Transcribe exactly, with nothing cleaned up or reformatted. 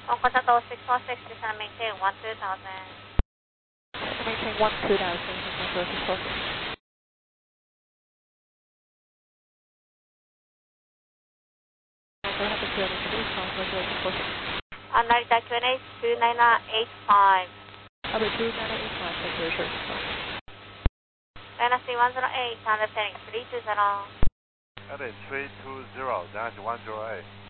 Okata six four six, descend maintain one two thousand. Maintain one two thousand, Okata six four six. On Narita Q N A two nine nine eight five. Number two nine nine eight five, thank you, sure. Dynasty one zero eight, sound heading three two zero. Heading three two zero, Dynasty one zero eight.